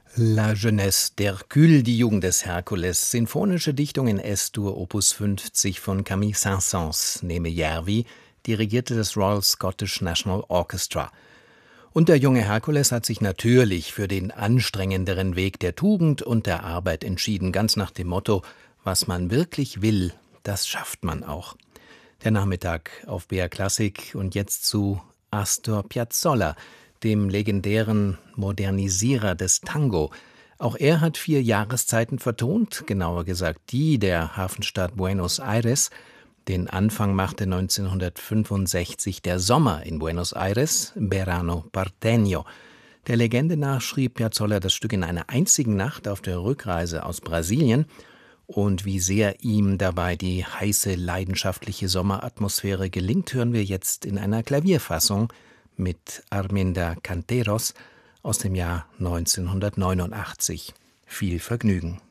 La Jeunesse d'Hercule, die Jugend des Herkules, sinfonische Dichtung in S-Dur Opus 50 von Camille Saint-Saëns, neme Järvi, dirigierte das Royal Scottish National Orchestra. Und der junge Herkules hat sich natürlich für den anstrengenderen Weg der Tugend und der Arbeit entschieden, ganz nach dem Motto: Was man wirklich will, das schafft man auch. Der Nachmittag auf BR Klassik und jetzt zu Astor Piazzolla, dem legendären Modernisierer des Tango. Auch er hat 4 Jahreszeiten vertont, genauer gesagt die der Hafenstadt Buenos Aires. Den Anfang machte 1965 der Sommer in Buenos Aires, Verano Porteño. Der Legende nach schrieb Piazzolla das Stück in einer einzigen Nacht auf der Rückreise aus Brasilien. Und wie sehr ihm dabei die heiße, leidenschaftliche Sommeratmosphäre gelingt, hören wir jetzt in einer Klavierfassung mit Arminda Canteros aus dem Jahr 1989. Viel Vergnügen.